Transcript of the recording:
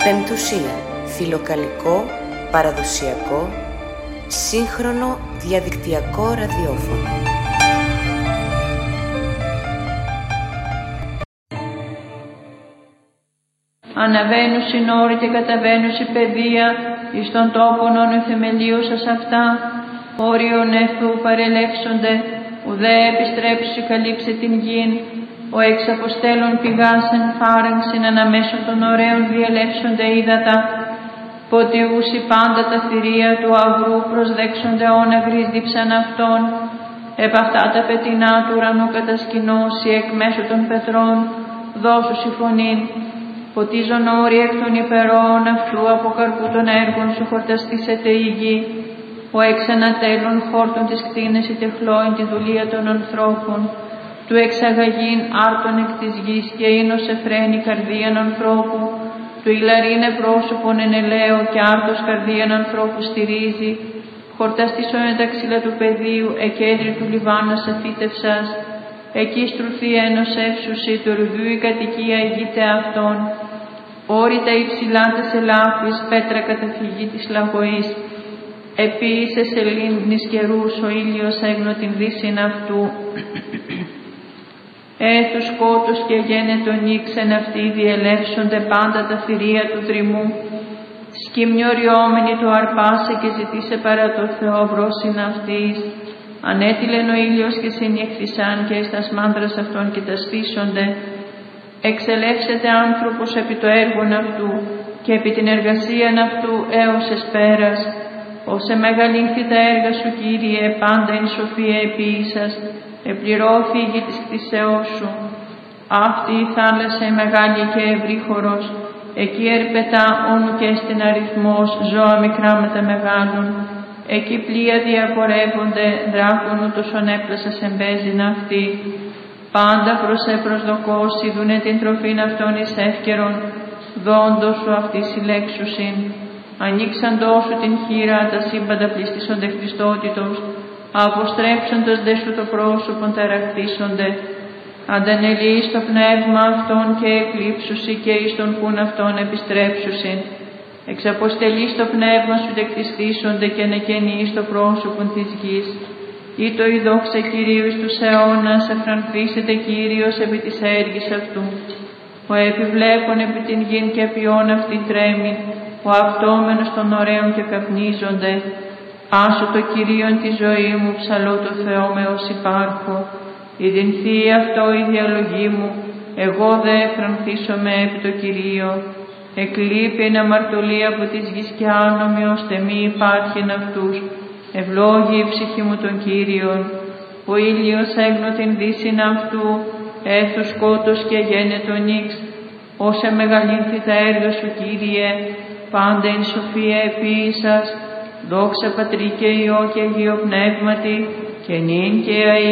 Πεμπτουσία, φιλοκαλικό, παραδοσιακό, σύγχρονο διαδικτυακό ραδιόφωνο. Αναβαίνουσιν όρη και καταβαίνουσι παιδεία, εις τον τόπον όν θεμελίωσας αυτά, όριον εθού παρελεύσονται, ουδέ επιστρέψουσι καλύψε την γην, ο εξ αποστέλων πηγάσεν φάραγξιν αναμέσων των ωραίων διελεύσονται ύδατα, ποτιούσι πάντα τα θηρία του αγρού προσδέξονται όνα γρίσδιψαν αυτών, επ' αυτά τα πετεινά του ουρανού κατασκηνώσει εκ μέσω των πετρών, δώσουσι φωνήν, ποτίζον όροι εκ των υπερών αυτού από καρπού των έργων σου χορταστήσεται η γη, ο εξ ανατέλων χόρτων της κτίνες η τεχλώην τη δουλεία των ανθρώπων, του εξαγαγήν άρτων εκ της γης και ίνος εφραίνει καρδίαν ανθρώπου, του ηλαρίνε πρόσωπον εν ελαίο και άρτος καρδίαν ανθρώπου στηρίζει, χορταστήσον εν τα ξύλα του πεδίου, εκέντρι του Λιβάνος αφήτευσας, εκεί στρουθεί ένος εύσουσι, του ρουδιού η κατοικία ηγείται αυτών, όρητα υψηλά τας ελάφης, πέτρα καταφυγή της λαγωής, επίησε σελήν νησκερούς, ο ήλιος έγνω την δύσιν αυτού, έθους σκότους και γένετον ήξεν αυτοί διελεύσονται πάντα τα θηρία του δρυμού, σκυμνιοριόμενοι του αρπάσε και ζητήσε παρά το Θεό βρόσιν αυτής, ανέτειλεν ο ήλιος και συνήχθησαν και εις τας μάνδρας αυτών και τα στήσονται, εξελεύσεται άνθρωπος επί το έργον αυτού και επί την εργασίαν αυτού έως εσπέρας, όσε μεγαλύνθη τα έργα σου Κύριε, πάντα εν σοφία επίησας, επληρώθη η γη της κτήσεώς σου. Αυτή η θάλασσα η μεγάλη και ευρύχωρος, εκεί ερπετά όνου και στην αριθμός ζώα μικρά με τα μεγάλων, εκεί πλοία διαπορεύονται, δράκων ούτως ονέπλασας εμπέζειν αυτή. Πάντα προς προσδοκώσει δούνε την τροφήν αυτών εις εύκαιρον, δόντος σου αυτή συλλέξουσιν. Ανοίξαντός σου την χείρα, τα σύμπαντα πληστήσονται Χριστότητος, αποστρέψοντος δε σου το πρόσωπον ταραχθήσονται. Αντανελείς το πνεύμα αυτών και εκλείψουσι και εις τον πουν αυτών επιστρέψουσιν. Εξαποστελείς το πνεύμα σου δεκτιστήσονται και ανεκαινείς το πρόσωπον της γης. Ή το η δόξα Κυρίου εις τους αιώνας, εφρανθήσεται Κύριος επί της έργης αυτού. Ο επιβλέπων επί την γην και ποιόν αυτή τρέμει, ο αυτόμενος των ωραίων και καπνίζονται. Άσου το Κυρίον τη ζωή μου, ψαλώ το Θεό με ως υπάρχω. Ιδινθεί αυτό η διαλογή μου, εγώ δε εφρανθήσομαι επί το Κυρίο. Εκλείπει εν αμαρτωλή από της γης και άνομοι, ώστε μη υπάρχειν αυτούς. Ευλόγη η ψυχή μου τον Κύριον. Ο ήλιος έγνω την δύσιν αυτού, έθους σκότος και γένετον ύξ. Όσε μεγαλύνθη τα έργα σου Κύριε, πάντα εν σοφία επίησας. Δόξα Πατρί και Υιό και Αγίο Πνεύματι, και νυν και αεί